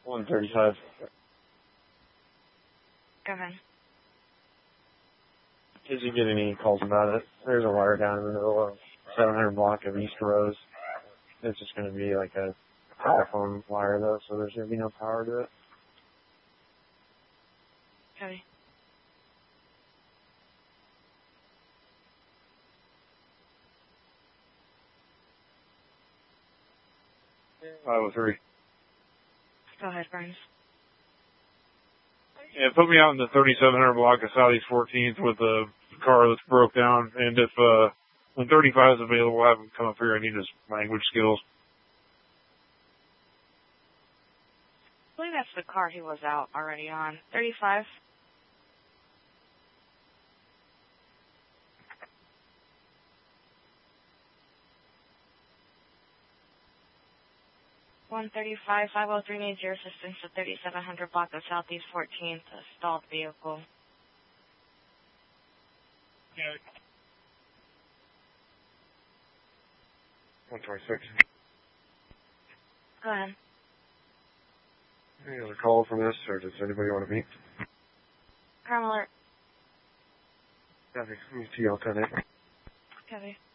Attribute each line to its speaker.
Speaker 1: 135.
Speaker 2: Go ahead.
Speaker 1: Did you get any calls about it? There's a wire down in the middle of 700 block of East Rose. It's just going to be like a telephone wire though, so there's going to be no power to it.
Speaker 2: Okay.
Speaker 1: 503.
Speaker 2: Go ahead, Burns.
Speaker 1: Yeah, put me out in the 3700 block of Southeast 14th with a car that's broke down, and if when 35 is available, have him come up here. I need his language skills.
Speaker 2: I believe that's the car he was out already on. 35. (135) 503 needs your assistance at 3700 block of Southeast 14th, a stalled vehicle.
Speaker 1: Yeah. 126.
Speaker 2: Go ahead.
Speaker 1: Any other call from this, or does anybody want to meet?
Speaker 2: Crime alert.
Speaker 1: Copy. TL 10.
Speaker 2: Copy.